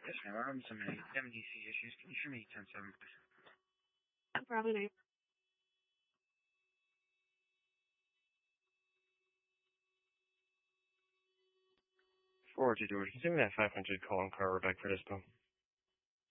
Yes, ma'am. We're having some MDC issues. Can you show me 10-7, please? Probably not. Forward to George. Can you send me that 500 call and car back for this, pal?